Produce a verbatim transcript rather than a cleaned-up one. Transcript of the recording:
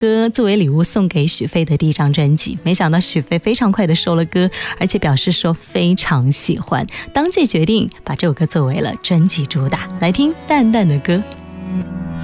歌作为礼物送给许飞的第一张专辑，没想到许飞非常快的收了歌，而且表示说非常喜欢，当即决定把这首歌作为了专辑主打。来听淡淡的歌。